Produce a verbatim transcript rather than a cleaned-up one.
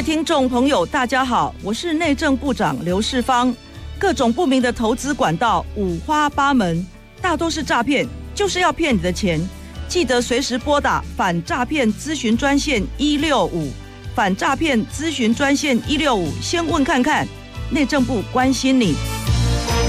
位听众朋友大家好，我是内政部长刘世芳。各种不明的投资管道五花八门，大多是诈骗，就是要骗你的钱。记得随时拨打反诈骗咨询专线一六五，反诈骗咨询专线一六五，先问看看，内政部关心你。